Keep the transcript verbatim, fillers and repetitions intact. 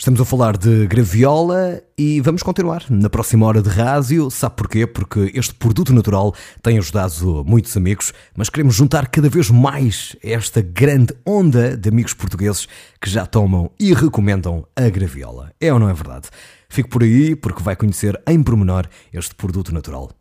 Estamos a falar de graviola e vamos continuar na próxima hora de rádio. Sabe porquê? Porque este produto natural tem ajudado muitos amigos, mas queremos juntar cada vez mais esta grande onda de amigos portugueses que já tomam e recomendam a graviola. É ou não é verdade? Fique por aí porque vai conhecer em pormenor este produto natural.